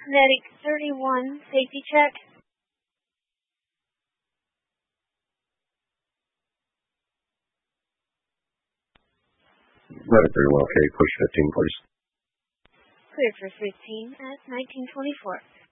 Medic 31, safety check. Medic 31, okay, push 15, please. Clear for 15 at 1924.